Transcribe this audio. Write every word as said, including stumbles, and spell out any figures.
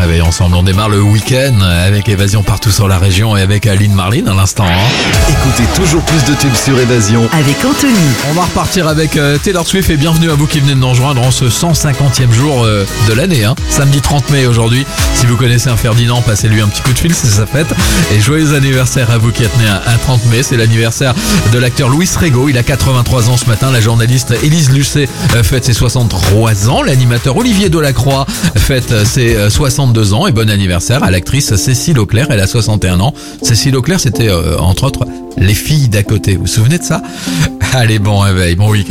réveil ensemble. On démarre le week-end avec Évasion partout sur la région et avec Aline Marlin à l'instant. Hein. Écoutez toujours plus de tubes sur Évasion avec Anthony. On va repartir avec euh, Taylor Swift et bienvenue à vous qui venez de nous rejoindre en ce cent cinquantième jour euh, de l'année. Hein. Samedi trente mai aujourd'hui. Si vous connaissez un Ferdinand, passez-lui un petit coup de fil, c'est sa fête. Et joyeux anniversaire à vous qui êtes né un trente mai. C'est l'anniversaire de l'acteur Louis Rego. Il a quatre-vingt-trois ans ce matin. La journaliste Élise Lucet euh, fête ses soixante-trois ans. L'animateur Olivier Delacroix fête ses soixante-deux ans. Et bon anniversaire à l'actrice Cécile Auclair. Elle a soixante et un ans. Cécile Auclair, c'était euh, entre autres Les Filles d'à côté. Vous vous souvenez de ça? Allez, bon réveil, bon week-end.